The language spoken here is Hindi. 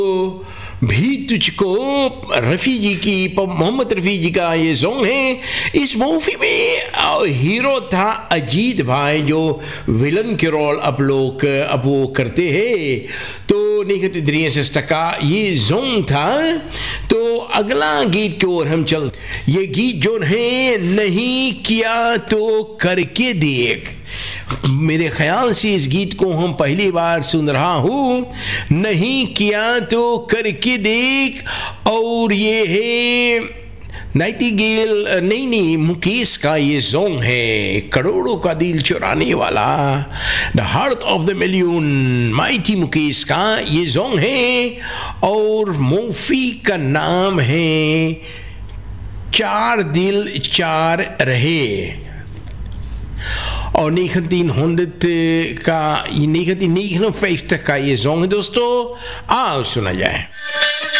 भी तुझको, रफ़ी जी की, मोहम्मद रफ़ी जी का ये सॉन्ग है। इस मूवी में हीरो था अजीत भाई, जो विलन के रोल अब वो करते हैं। तो का ये सॉन्ग था। तो अगला गीत की ओर हम चल, ये गीत जो है, नहीं किया तो करके देख। मेरे ख्याल से इस गीत को हम पहली बार सुन रहा हूँ, नहीं किया तो करके देख। और ये है नाइटिंगेल, नहीं, मुकेश का ये सॉन्ग है, करोड़ों का दिल चुराने वाला, the heart of the million, mighty Mukesh का ये सॉन्ग है। और मूवी का नाम है चार दिल चार रहे। और 1950 का ये सॉन्ग है दोस्तों, आओ सुना जाए।